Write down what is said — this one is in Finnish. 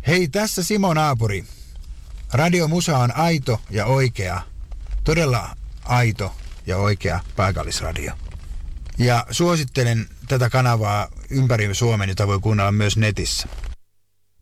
Hei, tässä Simo Naapuri. Radio Musa on aito ja oikea, todella aito ja oikea paikallisradio. Ja suosittelen tätä kanavaa ympäri Suomen, jota voi kuunnella myös netissä.